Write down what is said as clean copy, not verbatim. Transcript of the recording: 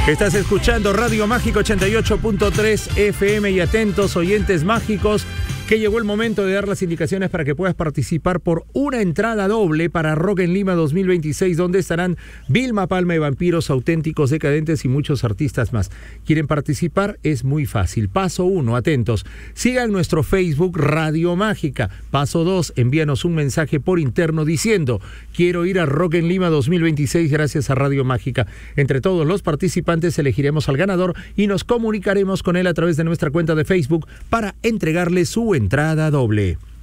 Estás escuchando Radio Mágico 88.3 FM y atentos oyentes mágicos, que llegó el momento de dar las indicaciones para que puedas participar por una entrada doble para Rock en Lima 2026, donde estarán Vilma Palma y Vampiros, Auténticos Decadentes y muchos artistas más. ¿Quieren participar? Es muy fácil. Paso 1, atentos. Sigan nuestro Facebook Radio Mágica. Paso 2, envíanos un mensaje por interno diciendo: quiero ir a Rock en Lima 2026 gracias a Radio Mágica. Entre todos los participantes elegiremos al ganador y nos comunicaremos con él a través de nuestra cuenta de Facebook para entregarle su entrada doble.